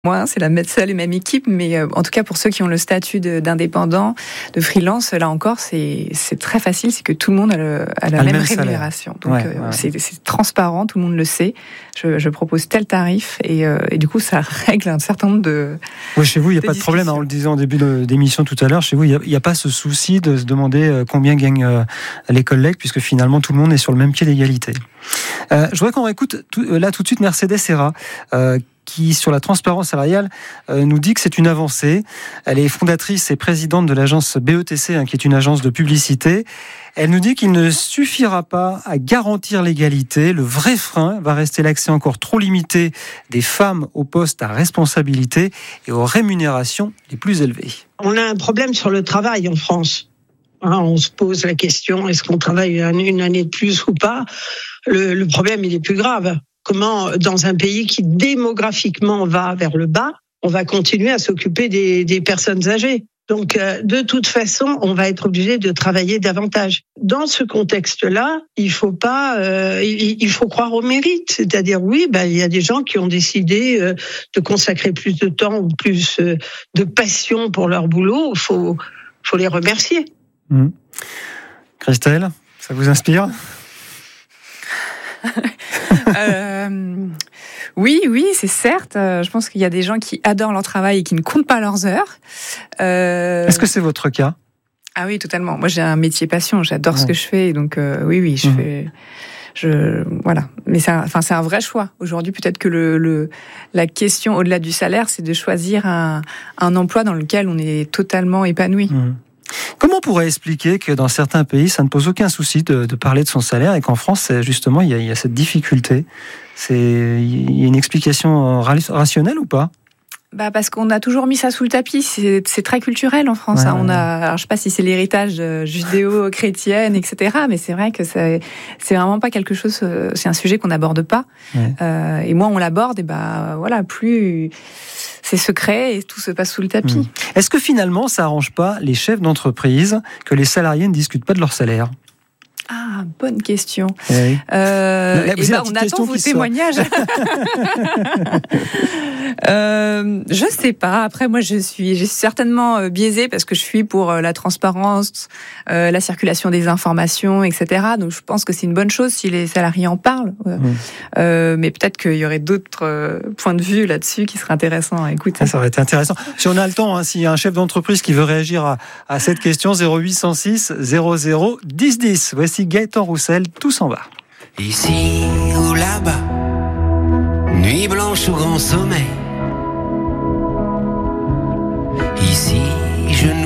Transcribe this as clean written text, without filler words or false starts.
Moi, c'est la seule et même équipe, mais en tout cas pour ceux qui ont le statut d'indépendant, de freelance, là encore, c'est très facile, c'est que tout le monde a la même rémunération. Donc c'est transparent, tout le monde le sait. Je propose tel tarif et du coup ça règle un certain nombre de. Oui, chez vous, il n'y a pas de problème. On le disait en début d'émission tout à l'heure. Chez vous, il n'y a pas ce souci de se demander combien gagnent les collègues, puisque finalement tout le monde est sur le même pied d'égalité. Je voudrais qu'on réécoute tout de suite Mercedes Serra, qui, sur la transparence salariale, nous dit que c'est une avancée. Elle est fondatrice et présidente de l'agence BETC, qui est une agence de publicité. Elle nous dit qu'il ne suffira pas à garantir l'égalité. Le vrai frein va rester l'accès encore trop limité des femmes aux postes à responsabilité et aux rémunérations les plus élevées. On a un problème sur le travail en France. On se pose la question, est-ce qu'on travaille une année de plus ou pas ? Le problème, il est plus grave. Comment, dans un pays qui démographiquement va vers le bas, on va continuer à s'occuper des personnes âgées. Donc, de toute façon, on va être obligé de travailler davantage. Dans ce contexte-là, il faut croire au mérite. C'est-à-dire, oui, il y a des gens qui ont décidé de consacrer plus de temps ou plus de passion pour leur boulot. Faut les remercier. Christelle, ça vous inspire ? Oui, c'est certes. Je pense qu'il y a des gens qui adorent leur travail et qui ne comptent pas leurs heures. Est-ce que c'est votre cas ? Ah oui, totalement. Moi, j'ai un métier passion. J'adore ce que je fais. Donc, oui, voilà. Mais c'est un vrai choix. Aujourd'hui, peut-être que la question au-delà du salaire, c'est de choisir un emploi dans lequel on est totalement épanoui. Comment on pourrait expliquer que dans certains pays, ça ne pose aucun souci de parler de son salaire et qu'en France, justement, il y a cette difficulté ? Il y a une explication rationnelle ou pas ? Parce qu'on a toujours mis ça sous le tapis. C'est très culturel en France. Alors, je sais pas si c'est l'héritage judéo-chrétienne, etc. Mais c'est vrai que c'est vraiment pas quelque chose. C'est un sujet qu'on n'aborde pas. Et moins on l'aborde, et plus c'est secret et tout se passe sous le tapis. Est-ce que finalement, ça arrange pas les chefs d'entreprise que les salariés ne discutent pas de leur salaire ? Ah, bonne question. Oui. On attend vos témoignages. Je sais pas. Après, moi, je suis certainement biaisée parce que je suis pour la transparence, la circulation des informations, etc. Donc, je pense que c'est une bonne chose si les salariés en parlent. Mais peut-être qu'il y aurait d'autres points de vue là-dessus qui seraient intéressants à écouter. Ça aurait été intéressant. Si on a le temps, s'il y a un chef d'entreprise qui veut réagir à cette question, 0806 00 10 10. Voici Gaëtan Roussel, Tout s'en va. Ici ou là-bas, nuit blanche ou grand sommeil. Ici, je